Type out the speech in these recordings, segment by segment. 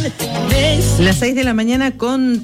Las 6 de la mañana con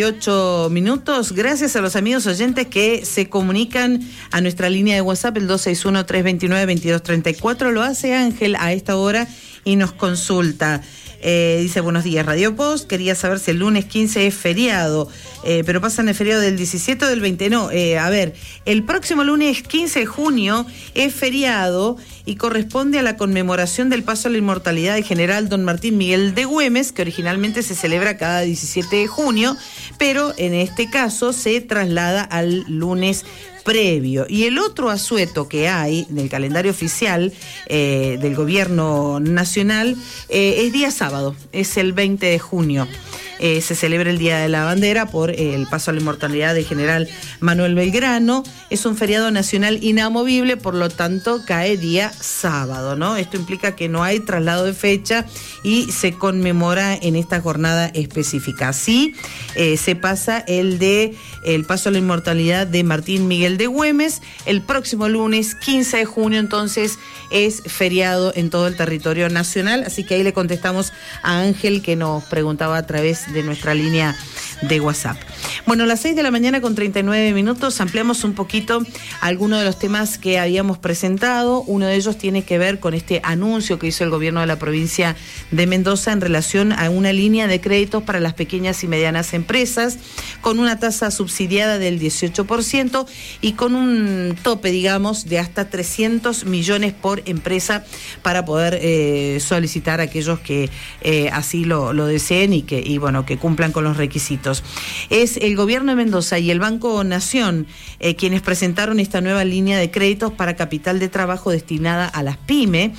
38 minutos. Gracias a los amigos oyentes que se comunican a nuestra línea de WhatsApp, el 261-329-2234. Lo hace Ángel a esta hora y nos consulta. Dice, buenos días, Radio Post. Quería saber si el lunes 15 es feriado, pero pasan el feriado del 17 o del 20. No, a ver, el próximo lunes 15 de junio es feriado y corresponde a la conmemoración del paso a la inmortalidad del general don Martín Miguel de Güemes, que originalmente se celebra cada 17 de junio, pero en este caso se traslada al lunes previo. Y el otro asueto que hay del calendario oficial del gobierno nacional es día sábado, es el 20 de junio. Se celebra el Día de la Bandera por el paso a la inmortalidad del general Manuel Belgrano. Es un feriado nacional inamovible, por lo tanto cae día sábado, ¿no? Esto implica que no hay traslado de fecha y se conmemora en esta jornada específica. Así se pasa el paso a la inmortalidad de Martín Miguel de Güemes. El próximo lunes 15 de junio entonces es feriado en todo el territorio nacional, así que ahí le contestamos a Ángel, que nos preguntaba a través de nuestra línea de WhatsApp. Bueno, a las 6 de la mañana con 39 minutos ampliamos un poquito algunos de los temas que habíamos presentado. Uno de ellos tiene que ver con este anuncio que hizo el gobierno de la provincia de Mendoza en relación a una línea de créditos para las pequeñas y medianas empresas con una tasa subsidiada del 18% y con un tope, digamos, de hasta 300 millones por empresa para poder solicitar a aquellos que así lo deseen y que cumplan con los requisitos. Es el gobierno de Mendoza y el Banco Nación quienes presentaron esta nueva línea de créditos para capital de trabajo destinada a las pymes.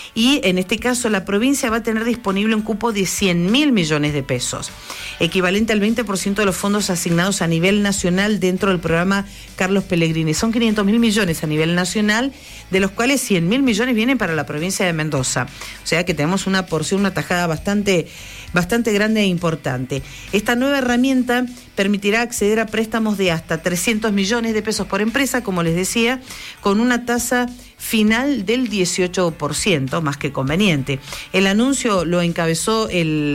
Y en este caso la provincia va a tener disponible un cupo de 100.000 millones de pesos, equivalente al 20% de los fondos asignados a nivel nacional dentro del programa Carlos Pellegrini. Son 500.000 millones a nivel nacional, de los cuales 100.000 millones vienen para la provincia de Mendoza. O sea que tenemos una porción, una tajada bastante grande e importante. Esta nueva herramienta permitirá acceder a préstamos de hasta 300 millones de pesos por empresa, como les decía, con una tasa final del 18%, más que conveniente. El anuncio lo encabezó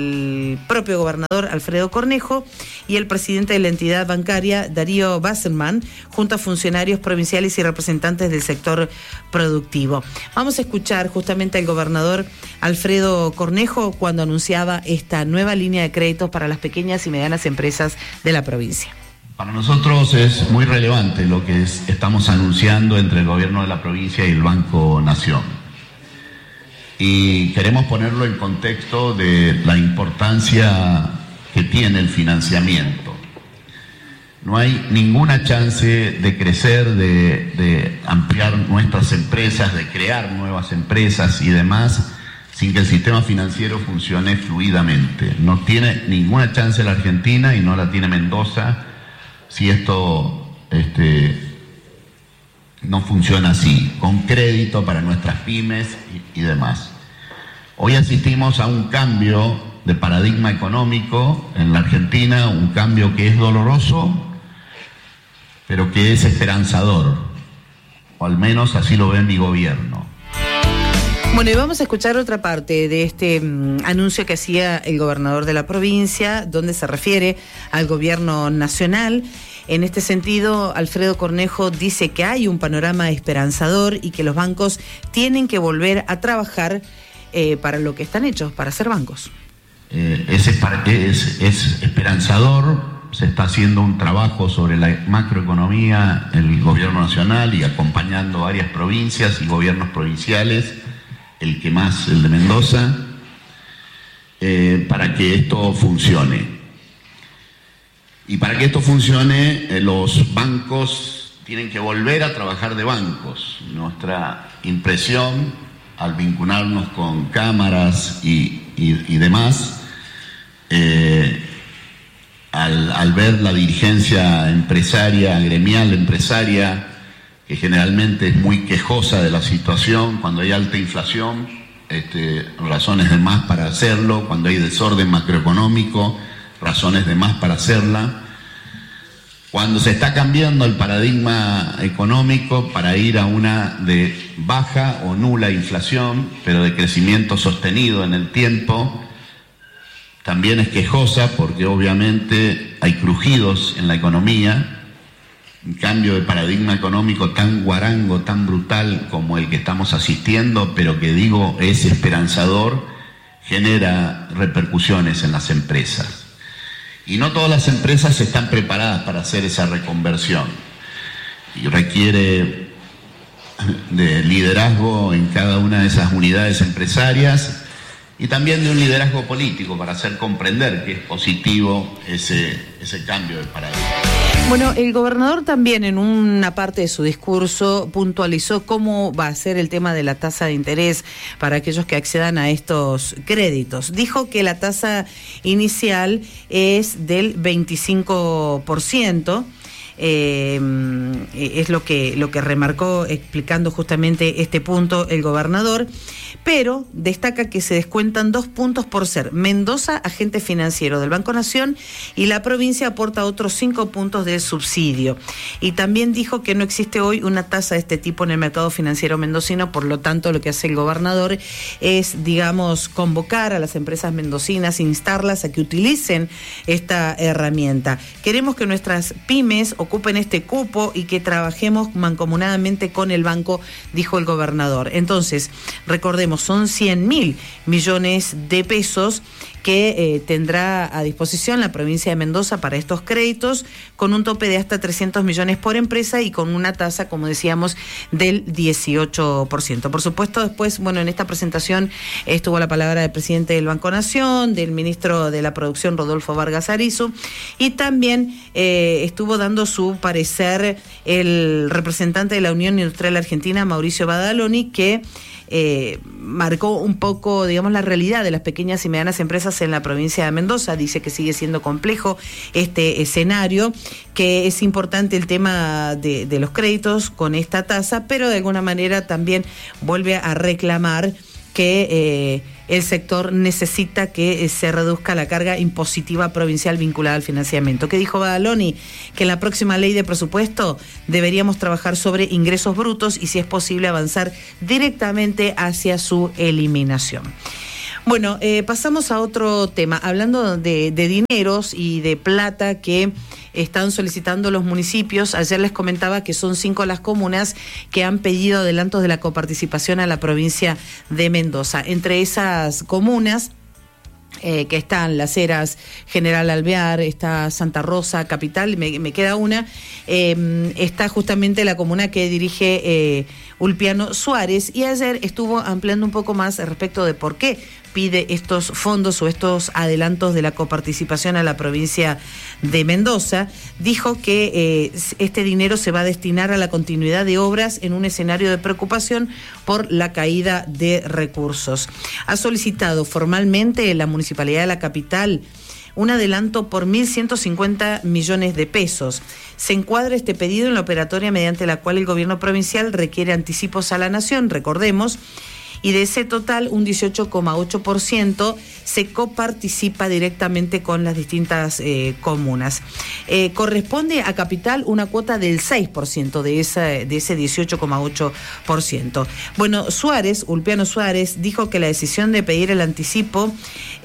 el propio gobernador Alfredo Cornejo y el presidente de la entidad bancaria, Darío Wasserman, junto a funcionarios provinciales y representantes del sector productivo. Vamos a escuchar justamente al gobernador Alfredo Cornejo cuando anunciaba esta nueva línea de créditos para las pequeñas y medianas empresas de la provincia. Para nosotros es muy relevante lo que estamos anunciando entre el gobierno de la provincia y el Banco Nación. Y queremos ponerlo en contexto de la importancia que tiene el financiamiento. No hay ninguna chance de crecer, de ampliar nuestras empresas, de crear nuevas empresas y demás, sin que el sistema financiero funcione fluidamente. No tiene ninguna chance la Argentina y no la tiene Mendoza si esto no funciona así, con crédito para nuestras pymes y demás. Hoy asistimos a un cambio de paradigma económico en la Argentina, un cambio que es doloroso, pero que es esperanzador, o al menos así lo ve mi gobierno. Bueno, y vamos a escuchar otra parte de este anuncio que hacía el gobernador de la provincia, donde se refiere al gobierno nacional. En este sentido, Alfredo Cornejo dice que hay un panorama esperanzador y que los bancos tienen que volver a trabajar para lo que están hechos, para ser bancos. Es esperanzador. Se está haciendo un trabajo sobre la macroeconomía en el gobierno nacional y acompañando varias provincias y gobiernos provinciales, el que más, el de Mendoza, para que esto funcione. Y para que esto funcione, los bancos tienen que volver a trabajar de bancos. Nuestra impresión, al vincularnos con cámaras y demás, al ver la dirigencia empresaria, gremial empresaria, que generalmente es muy quejosa de la situación, cuando hay alta inflación, razones de más para hacerlo, cuando hay desorden macroeconómico, razones de más para hacerla. Cuando se está cambiando el paradigma económico para ir a una de baja o nula inflación, pero de crecimiento sostenido en el tiempo, también es quejosa porque obviamente hay crujidos en la economía, un cambio de paradigma económico tan guarango, tan brutal como el que estamos asistiendo, pero que digo es esperanzador, genera repercusiones en las empresas. Y no todas las empresas están preparadas para hacer esa reconversión. Y requiere de liderazgo en cada una de esas unidades empresarias y también de un liderazgo político para hacer comprender que es positivo ese cambio de paradigma. Bueno, el gobernador también en una parte de su discurso puntualizó cómo va a ser el tema de la tasa de interés para aquellos que accedan a estos créditos. Dijo que la tasa inicial es del 25%. Es lo que remarcó explicando justamente este punto el gobernador, pero destaca que se descuentan 2 puntos por ser Mendoza agente financiero del Banco Nación y la provincia aporta otros 5 puntos de subsidio. Y también dijo que no existe hoy una tasa de este tipo en el mercado financiero mendocino, por lo tanto lo que hace el gobernador es, digamos, convocar a las empresas mendocinas, instarlas a que utilicen esta herramienta. Queremos que nuestras pymes ocupen este cupo y que trabajemos mancomunadamente con el banco, dijo el gobernador. Entonces, recordemos, son 100.000 millones de pesos que tendrá a disposición la provincia de Mendoza para estos créditos, con un tope de hasta 300 millones por empresa y con una tasa, como decíamos, del 18%. Por supuesto, después, bueno, en esta presentación estuvo la palabra del presidente del Banco Nación, del ministro de la Producción, Rodolfo Vargas Arizu, y también estuvo dando su parecer el representante de la Unión Industrial Argentina, Mauricio Badaloni, que marcó un poco, digamos, la realidad de las pequeñas y medianas empresas en la provincia de Mendoza. Dice que sigue siendo complejo este escenario, que es importante el tema de los créditos con esta tasa, pero de alguna manera también vuelve a reclamar que el sector necesita que se reduzca la carga impositiva provincial vinculada al financiamiento. ¿Qué dijo Badaloni? Que en la próxima ley de presupuesto deberíamos trabajar sobre ingresos brutos y, si es posible, avanzar directamente hacia su eliminación. Bueno, pasamos a otro tema, hablando de dineros y de plata que están solicitando los municipios. Ayer les comentaba que son 5 las comunas que han pedido adelantos de la coparticipación a la provincia de Mendoza. Entre esas comunas que están Las Heras, General Alvear, está Santa Rosa, Capital, me queda una, está justamente la comuna que dirige Ulpiano Suárez, y ayer estuvo ampliando un poco más respecto de por qué pide estos fondos o estos adelantos de la coparticipación a la provincia de Mendoza. Dijo que este dinero se va a destinar a la continuidad de obras en un escenario de preocupación por la caída de recursos. Ha solicitado formalmente la Municipalidad de la Capital un adelanto por 1.150 millones de pesos. Se encuadra este pedido en la operatoria mediante la cual el gobierno provincial requiere anticipos a la Nación, recordemos, y de ese total un 18,8% se coparticipa directamente con las distintas comunas. Corresponde a Capital una cuota del 6% de ese 18,8%. Bueno, Ulpiano Suárez, dijo que la decisión de pedir el anticipo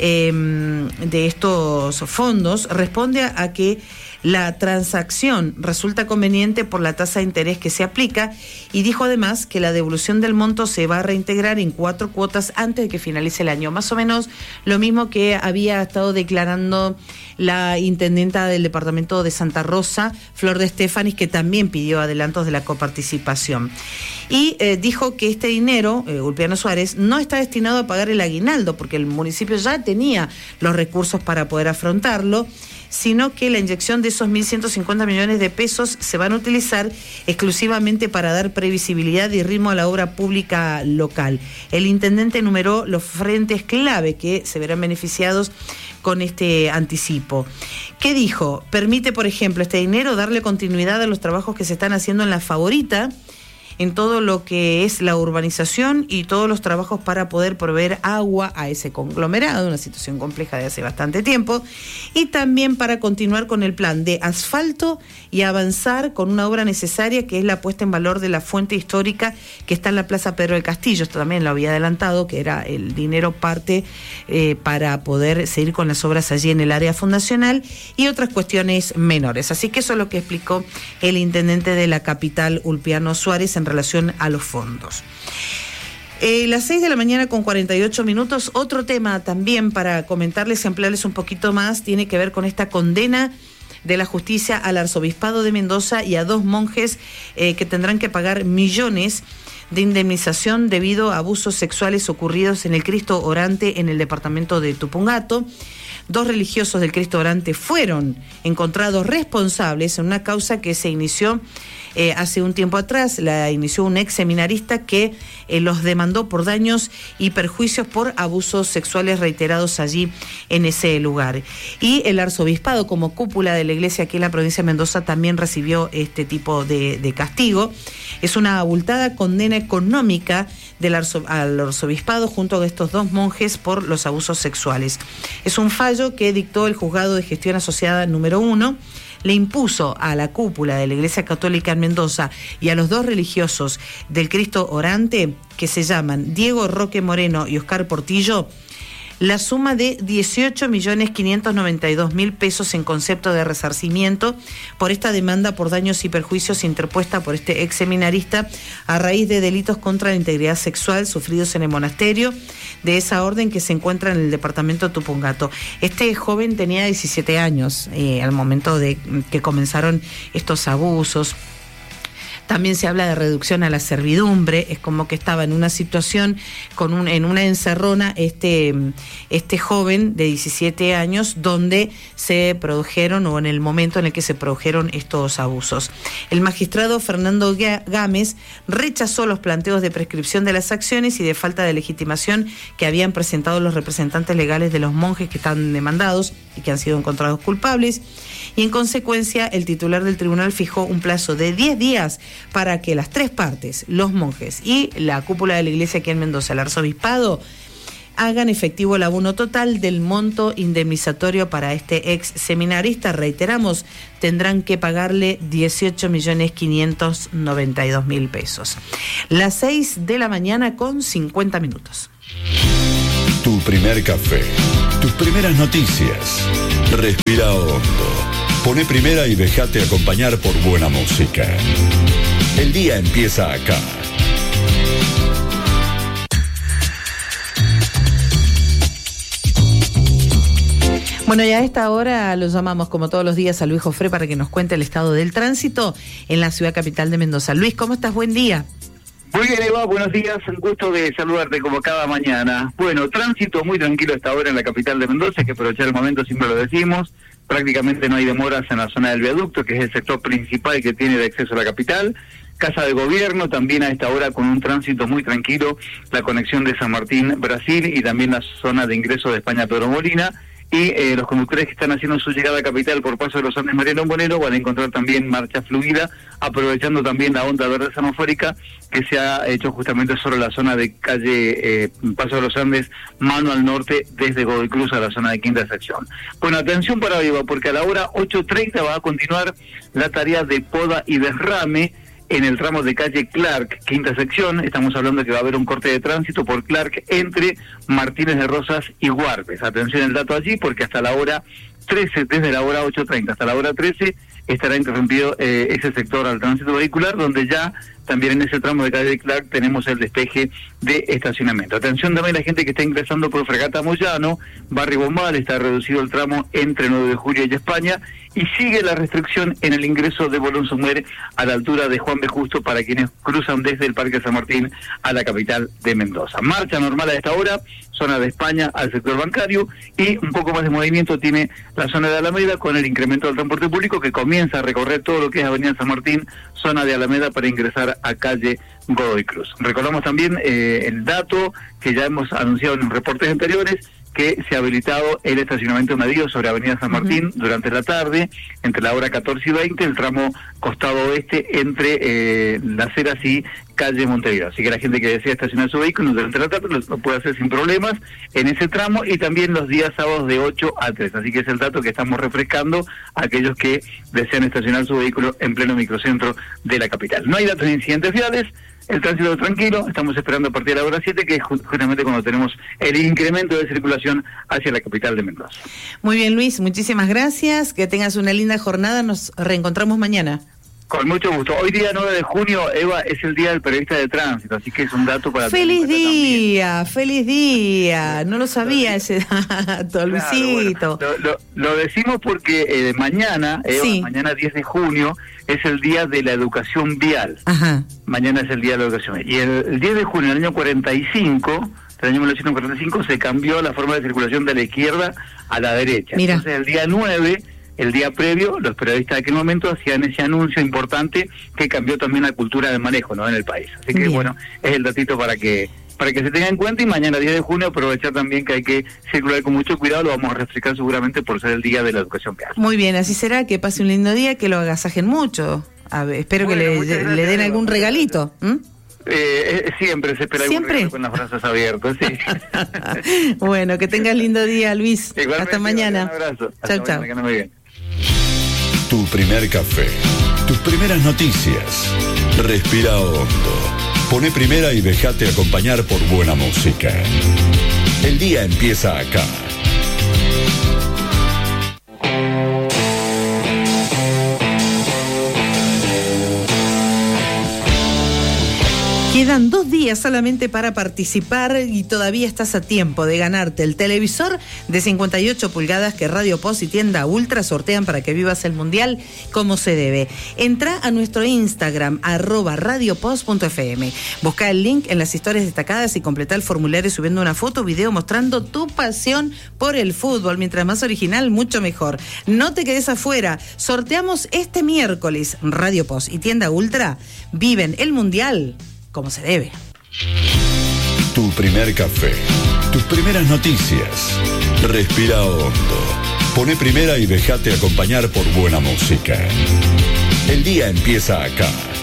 de estos fondos responde a que la transacción resulta conveniente por la tasa de interés que se aplica, y dijo además que la devolución del monto se va a reintegrar en 4 cuotas antes de que finalice el año. Más o menos lo mismo que había estado declarando la intendenta del departamento de Santa Rosa, Flor de Estefanis, que también pidió adelantos de la coparticipación. Y dijo que este dinero, Ulpiano Suárez, no está destinado a pagar el aguinaldo, porque el municipio ya tenía los recursos para poder afrontarlo, sino que la inyección de esos 1.150 millones de pesos se van a utilizar exclusivamente para dar previsibilidad y ritmo a la obra pública local. El intendente enumeró los frentes clave que se verán beneficiados con este anticipo. ¿Qué dijo? Permite, por ejemplo, este dinero darle continuidad a los trabajos que se están haciendo en La Favorita, en todo lo que es la urbanización y todos los trabajos para poder proveer agua a ese conglomerado, una situación compleja de hace bastante tiempo, y también para continuar con el plan de asfalto y avanzar con una obra necesaria que es la puesta en valor de la fuente histórica que está en la Plaza Pedro del Castillo. Esto también lo había adelantado, que era el dinero parte para poder seguir con las obras allí en el área fundacional y otras cuestiones menores. Así que eso es lo que explicó el intendente de la capital, Ulpiano Suárez, en relación a los fondos. Las 6 de la mañana con 48 minutos. Otro tema también para comentarles, ampliarles un poquito más, tiene que ver con esta condena de la justicia al arzobispado de Mendoza y a 2 monjes que tendrán que pagar millones de indemnización debido a abusos sexuales ocurridos en el Cristo Orante en el departamento de Tupungato. 2 religiosos del Cristo Orante fueron encontrados responsables en una causa que se inició hace un tiempo atrás. La inició un ex seminarista que los demandó por daños y perjuicios por abusos sexuales reiterados allí en ese lugar. Y el arzobispado, como cúpula de la iglesia aquí en la provincia de Mendoza, también recibió este tipo de castigo. Es una abultada condena económica al arzobispado junto a estos 2 monjes por los abusos sexuales. Es un fallo que dictó el Juzgado de Gestión Asociada número 1. Le impuso a la cúpula de la Iglesia Católica en Mendoza y a los 2 religiosos del Cristo Orante, que se llaman Diego Roque Moreno y Oscar Portillo, la suma de 18.592.000 pesos en concepto de resarcimiento por esta demanda por daños y perjuicios interpuesta por este ex seminarista a raíz de delitos contra la integridad sexual sufridos en el monasterio de esa orden que se encuentra en el departamento de Tupungato. Este joven tenía 17 años al momento de que comenzaron estos abusos. También se habla de reducción a la servidumbre, es como que estaba en una situación en una encerrona este joven de 17 años donde se produjeron, o en el momento en el que se produjeron estos abusos. El magistrado Fernando Gámez rechazó los planteos de prescripción de las acciones y de falta de legitimación que habían presentado los representantes legales de los monjes que están demandados y que han sido encontrados culpables. Y en consecuencia, el titular del tribunal fijó un plazo de 10 días para que las 3 partes, los monjes y la cúpula de la iglesia aquí en Mendoza, el arzobispado, hagan efectivo el abono total del monto indemnizatorio para este ex seminarista. Reiteramos, tendrán que pagarle 18.592.000 pesos. Las 6 de la mañana con 50 minutos. Tu primer café, tus primeras noticias. Respira hondo. Poné primera y déjate acompañar por buena música. El día empieza acá. Bueno, y a esta hora lo llamamos como todos los días a Luis Jofré para que nos cuente el estado del tránsito en la ciudad capital de Mendoza. Luis, ¿cómo estás? Buen día. Muy bien, Eva, buenos días, un gusto de saludarte como cada mañana. Bueno, tránsito muy tranquilo hasta ahora en la capital de Mendoza, hay que aprovechar el momento, siempre lo decimos. Prácticamente no hay demoras en la zona del viaducto, que es el sector principal que tiene de acceso a la capital. Casa de Gobierno, también a esta hora con un tránsito muy tranquilo, la conexión de San Martín, Brasil, y también la zona de ingreso de España, Pedro Molina. Y los conductores que están haciendo su llegada a capital por Paso de los Andes, Mariano Bonero, van a encontrar también marcha fluida, aprovechando también la onda verde semafórica que se ha hecho justamente sobre la zona de calle Paso de los Andes, mano al norte, desde Godoy Cruz a la zona de quinta sección. Bueno, atención para arriba, porque a la hora 8:30 va a continuar la tarea de poda y derrame en el tramo de calle Clark, quinta sección. Estamos hablando de que va a haber un corte de tránsito por Clark entre Martínez de Rosas y Guarpes. Atención el dato allí, porque hasta la hora 13, desde la hora 8:30 hasta la hora 13, estará interrumpido ese sector al tránsito vehicular, donde ya también en ese tramo de calle Clark tenemos el despeje de estacionamiento. Atención también a la gente que está ingresando por Fragata Moyano, Barrio Bombal, está reducido el tramo entre 9 de Julio y España, y sigue la restricción en el ingreso de Bolón Sumer a la altura de Juan B. Justo para quienes cruzan desde el Parque San Martín a la capital de Mendoza. Marcha normal a esta hora, zona de España al sector bancario, y un poco más de movimiento tiene la zona de Alameda con el incremento del transporte público que comienza a recorrer todo lo que es Avenida San Martín, zona de Alameda para ingresar a calle Godoy Cruz. Recordamos también el dato que ya hemos anunciado en los reportes anteriores, que se ha habilitado el estacionamiento medio sobre Avenida San Martín durante la tarde, entre la hora 14 y 20, el tramo costado oeste entre Las Heras y calle Montevideo. Así que la gente que desea estacionar su vehículo durante la tarde lo puede hacer sin problemas en ese tramo, y también los días sábados de 8 a 3. Así que es el dato que estamos refrescando a aquellos que desean estacionar su vehículo en pleno microcentro de la capital. No hay datos de incidentes viales, el tránsito tranquilo, estamos esperando a partir de la hora 7, que es justamente cuando tenemos el incremento de circulación hacia la capital de Mendoza. Muy bien, Luis, muchísimas gracias, que tengas una linda jornada, nos reencontramos mañana. Con mucho gusto. Hoy día 9 de junio, Eva, es el día del periodista de tránsito, así que es un dato para... ¡Feliz día! ¡Feliz día! No lo sabía ese dato, Luisito. Bueno, lo decimos porque mañana, Eva, sí, mañana 10 de junio, es el día de la educación vial. Ajá. Mañana es el día de la educación vial. Y el 10 de junio del año 45... del año 1945 se cambió la forma de circulación de la izquierda a la derecha. Mira. Entonces el día 9, el día previo, los periodistas de aquel momento hacían ese anuncio importante que cambió también la cultura del manejo, ¿no?, en el país. Así que, bueno, es el datito para que se tenga en cuenta, y mañana 10 de junio aprovechar también que hay que circular con mucho cuidado. Lo vamos a refrescar seguramente por ser el día de la educación vial. Muy bien, así será, que pase un lindo día, que lo agasajen mucho. A ver, espero que le den algún regalito. Siempre se espera algún con las brazos abiertos, sí. Bueno, que tengas lindo día, Luis. Igualmente, hasta mañana. Un abrazo. Chao, chao. Muy bien. Tu primer café, tus primeras noticias. Respira hondo. Poné primera y dejate acompañar por buena música. El día empieza acá. Quedan 2 días solamente para participar y todavía estás a tiempo de ganarte el televisor de 58 pulgadas que Radio Post y Tienda Ultra sortean para que vivas el Mundial como se debe. Entra a nuestro Instagram, @radiopost.fm. Busca el link en las historias destacadas y completa el formulario subiendo una foto o video mostrando tu pasión por el fútbol. Mientras más original, mucho mejor. No te quedes afuera. Sorteamos este miércoles. Radio Post y Tienda Ultra viven el Mundial como se debe. Tu primer café, tus primeras noticias. Respira hondo. Poné primera y dejate acompañar por buena música. El día empieza acá.